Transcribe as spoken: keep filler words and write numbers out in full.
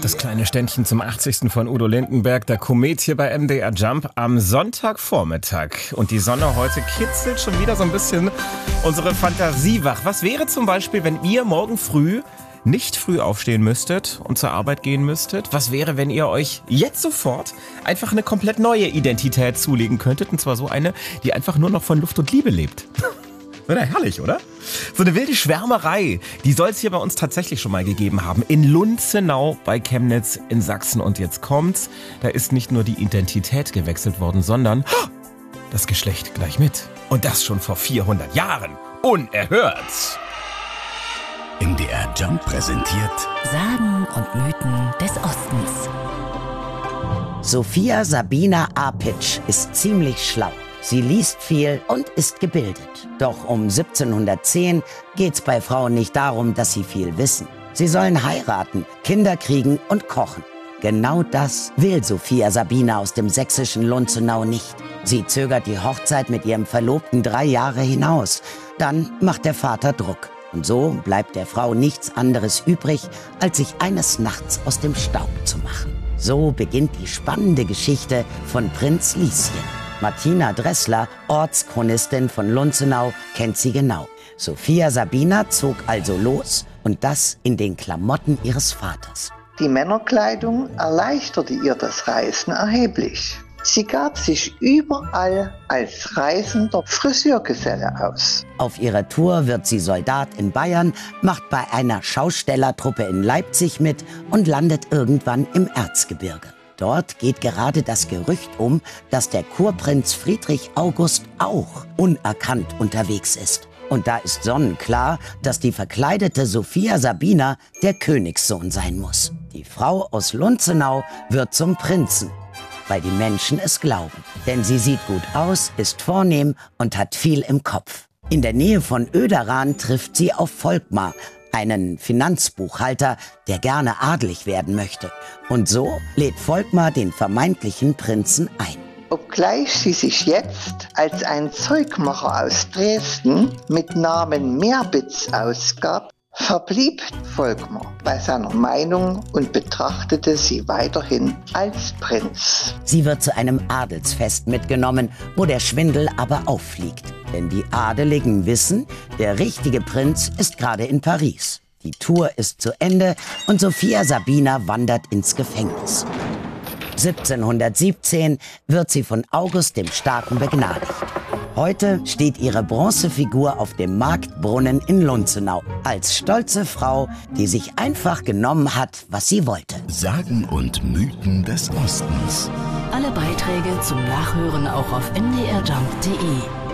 das kleine Ständchen zum achtzigsten von Udo Lindenberg, der Komet hier bei M D R Jump am Sonntagvormittag. Und die Sonne heute kitzelt schon wieder so ein bisschen unsere Fantasie wach. Was wäre zum Beispiel, wenn ihr morgen früh nicht früh aufstehen müsstet und zur Arbeit gehen müsstet? Was wäre, wenn ihr euch jetzt sofort einfach eine komplett neue Identität zulegen könntet? Und zwar so eine, die einfach nur noch von Luft und Liebe lebt. Wäre herrlich, oder? So eine wilde Schwärmerei, die soll es hier bei uns tatsächlich schon mal gegeben haben. In Lunzenau bei Chemnitz in Sachsen. Und jetzt kommt's, da ist nicht nur die Identität gewechselt worden, sondern das Geschlecht gleich mit. Und das schon vor vierhundert Jahren. Unerhört! M D R Jump präsentiert Sagen und Mythen des Ostens. Sophia Sabina Apitsch ist ziemlich schlau. Sie liest viel und ist gebildet. Doch um siebzehnhundertzehn geht's bei Frauen nicht darum, dass sie viel wissen. Sie sollen heiraten, Kinder kriegen und kochen. Genau das will Sophia Sabina aus dem sächsischen Lunzenau nicht. Sie zögert die Hochzeit mit ihrem Verlobten drei Jahre hinaus. Dann macht der Vater Druck. Und so bleibt der Frau nichts anderes übrig, als sich eines Nachts aus dem Staub zu machen. So beginnt die spannende Geschichte von Prinz Lieschen. Martina Dressler, Ortschronistin von Lunzenau, kennt sie genau. Sophia Sabina zog also los und das in den Klamotten ihres Vaters. Die Männerkleidung erleichterte ihr das Reisen erheblich. Sie gab sich überall als reisender Friseurgeselle aus. Auf ihrer Tour wird sie Soldat in Bayern, macht bei einer Schaustellertruppe in Leipzig mit und landet irgendwann im Erzgebirge. Dort geht gerade das Gerücht um, dass der Kurprinz Friedrich August auch unerkannt unterwegs ist. Und da ist sonnenklar, dass die verkleidete Sophia Sabina der Königssohn sein muss. Die Frau aus Lunzenau wird zum Prinzen, weil die Menschen es glauben. Denn sie sieht gut aus, ist vornehm und hat viel im Kopf. In der Nähe von Oederan trifft sie auf Volkmar, einen Finanzbuchhalter, der gerne adelig werden möchte. Und so lädt Volkmar den vermeintlichen Prinzen ein. Obgleich sie sich jetzt als ein Zeugmacher aus Dresden mit Namen Meerbitz ausgab, verblieb Volkmar bei seiner Meinung und betrachtete sie weiterhin als Prinz. Sie wird zu einem Adelsfest mitgenommen, wo der Schwindel aber auffliegt. Denn die Adeligen wissen, der richtige Prinz ist gerade in Paris. Die Tour ist zu Ende und Sophia Sabina wandert ins Gefängnis. siebzehnhundertsiebzehn wird sie von August dem Starken begnadigt. Heute steht ihre Bronzefigur auf dem Marktbrunnen in Lunzenau als stolze Frau, die sich einfach genommen hat, was sie wollte. Sagen und Mythen des Ostens. Alle Beiträge zum Nachhören auch auf m d r jump punkt d e.